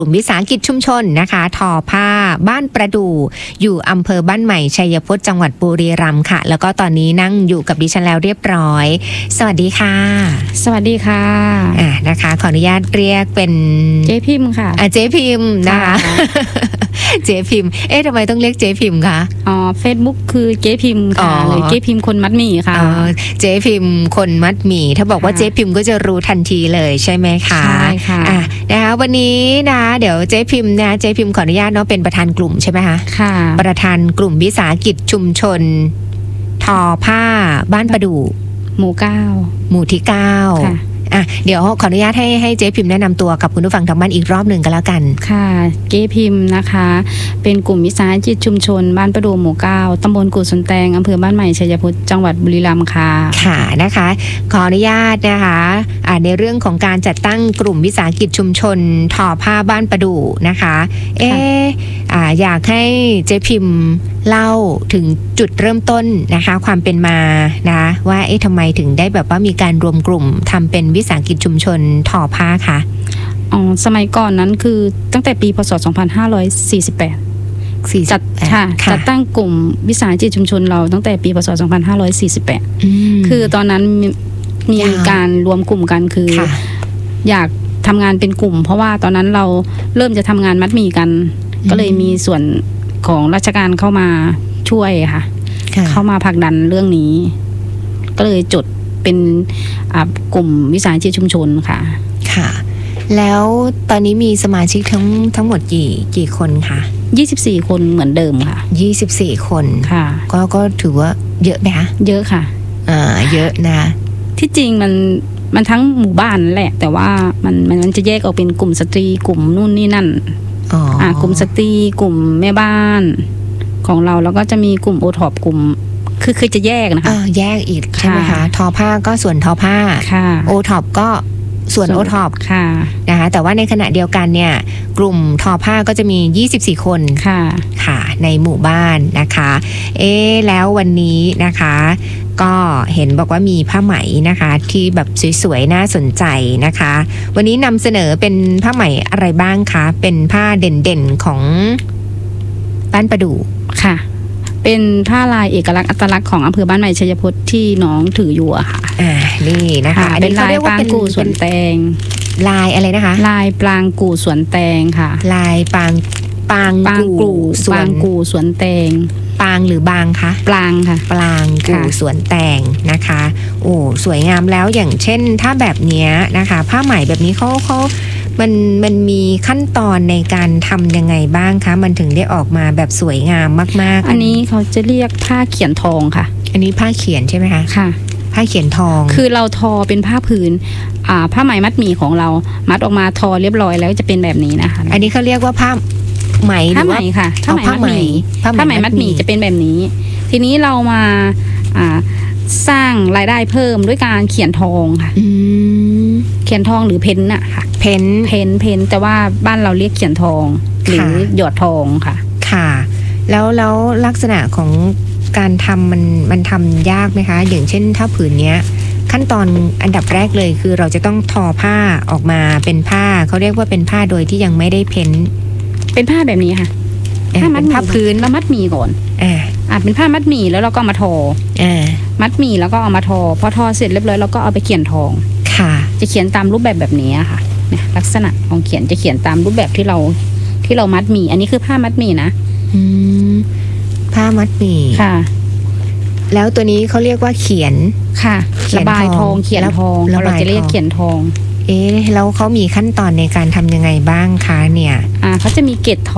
กลุ่มวิสาหกิจชุมชนนะคะทอผ้าบ้านประดู่อยู่อำเภอบ้านใหม่ชัยพจน์จังหวัดบุรีรัมย์ค่ะแล้วก็ตอนนี้นั่งอยู่กับดิฉันแล้วเรียบร้อยสวัสดีค่ะสวัสดีค่ะนะคะขออนุญาตเรียกเป็นเจ๊พิมพ์ค่ะเจ๊พิมพ์นะคะเจ๊พิมพ์ทำไมต้องเรียกเจ๊พิมพ์คะ Facebook คือเจ๊พิมพ์ค่ะหรือเจ๊พิมพ์คนมัดหมี่ค่ะเจ๊พิมพ์คนมัดหมี่ถ้าบอกว่าเจ๊พิมพ์ก็จะรู้ทันทีเลยใช่ไหมคะใช่ค่ะนะคะวันนี้นะเดี๋ยวเจ๊พิมพ์นะเจ๊พิมพ์ขออนุญาตเนาะเป็นประธานกลุ่มใช่ไหมคะค่ะประธานกลุ่มวิสาหกิจชุมชนทอผ้าบ้านประดู่หมู่ที่ 9 ค่ะเดี๋ยวขออนุญาตให้เจ๊พิมพ์แนะนำตัวกับคุณผู้ฟังทางบ้านอีกรอบหนึ่งกันแล้วกันค่ะเจ๊พิมพ์นะคะเป็นกลุ่มวิสาหกิจชุมชนบ้านประดู่หมู่ 9ตำบลกู่สวนแตงอำเภอบ้านใหม่ชัยพจน์จังหวัดบุรีรัมย์ค่ะค่ะนะคะขออนุญาตนะคะในเรื่องของการจัดตั้งกลุ่มวิสาหกิจชุมชนทอผ้าบ้านประดู่นะคะอยากให้เจ๊พิมพ์เล่าถึงจุดเริ่มต้นนะคะความเป็นมานะว่าทำไมถึงได้แบบว่ามีการรวมกลุ่มทำเป็นวิสาหกิจชุมชนทอผ้าคะสมัยก่อนนั้นคือตั้งแต่ปีพ.ศ. 2548จัดตั้งกลุ่มวิสาหกิจชุมชนเราตั้งแต่ปีพ.ศ. 2548คือตอนนั้นมีการรวมกลุ่มกันคืออยากทำงานเป็นกลุ่มเพราะว่าตอนนั้นเราเริ่มจะทำงานมัดหมี่กันก็เลยมีส่วนของราชการเข้ามาช่วยค่ะเข้ามาผลักดันเรื่องนี้ก็เลยจดเป็นกลุ่มวิสาหกิจชุมชนค่ะแล้วตอนนี้มีสมาชิกทั้งหมดกี่คนคะ 24 คนเหมือนเดิมค่ะ 24 คนค่ะก็ถือว่าเยอะไหมคะเยอะค่ะเยอะนะที่จริงมันทั้งหมู่บ้านแหละแต่ว่ามันจะแยกออกเป็นกลุ่มสตรีกลุ่มนู่นนี่นั่นกลุ่มสตรีกลุ่มแม่บ้านของเราแล้วก็จะมีกลุ่มโอท็อปกลุ่มคือจะแยกนะคะแยกอีกใช่ไหมคะทอผ้าก็ส่วนทอผ้าโอท็อปก็ส่วนโอท็อปนะคะแต่ว่าในขณะเดียวกันเนี่ยกลุ่มทอผ้าก็จะมี24 คนค่ะในหมู่บ้านนะคะแล้ววันนี้นะคะก็เห็นบอกว่ามีผ้าไหมนะคะที่แบบสวยๆน่าสนใจนะคะวันนี้นำเสนอเป็นผ้าไหมอะไรบ้างคะเป็นผ้าเด่นๆของบ้านประดู่ค่ะเป็นผ้าลายเอกลักษณ์อัตลักษณ์ของอำเภอบ้านใหม่ชัยพจน์ที่น้องถืออยู่อะค่ะนี่นะคะเป็นลายปรางกู่สวนแตงลายอะไรนะคะลายปรางกู่สวนแตงค่ะลายปรางกู่สวนแตงปางหรือบางคะปรางค่ะปรางกู่สวนแตงนะคะโอ้สวยงามแล้วอย่างเช่นถ้าแบบนี้นะคะผ้าไหมแบบนี้เขามันมีขั้นตอนในการทำยังไงบ้างคะมันถึงได้ออกมาแบบสวยงามมากๆอันนี้เขาจะเรียกผ้าเขียนทองค่ะอันนี้ผ้าเขียนใช่ไหมคะค่ะผ้าเขียนทองคือเราทอเป็นผ้าผืนผ้าไหมมัดหมี่ของเรามัดออกมาทอเรียบร้อยแล้วจะเป็นแบบนี้นะคะอันนี้เขาเรียกว่าผ้าไหมหรือว่าผ้าไหมค่ะผ้าไหมมัดหมี่จะเป็นแบบนี้ทีนี้เรามาสร้างรายได้เพิ่มด้วยการเขียนทองค่ะเขียนทองหรือเพ้นน่ะค่ะเพ้นแต่ว่าบ้านเราเรียกเขียนทองหรือหยอดทองค่ะค่ะแล้วลักษณะของการทำมันทำยากไหมคะอย่างเช่นถ้าผืนเนี้ยขั้นตอนอันดับแรกเลยคือเราจะต้องทอผ้าออกมาเป็นผ้าเขาเรียกว่าเป็นผ้าโดยที่ยังไม่ได้เพ้นเป็นผ้าแบบนี้ค่ะผ้าพื้นเรามัดหมี่ก่อนเป็นผ้ามัดหมี่แล้วเราก็มาทอมัดหมี่แล้วก็เอามาทอพอทอเสร็จเรียบร้อยเราก็เอาไปเขียนทองค่ะจะเขียนตามรูปแบบนี้ค่ะเนี่ยลักษณะของเขียนจะเขียนตามรูปแบบที่เรามัดหมี่อันนี้คือผ้ามัดหมี่นะผ้ามัดหมี่ค่ะแล้วตัวนี้เขาเรียกว่าเขียนค่ะระบายทองเขียนทองเราจะเรียกเขียนทองแล้วเขามีขั้นตอนในการทำยังไงบ้างคะเนี่ยเขาจะมีเกล็ดท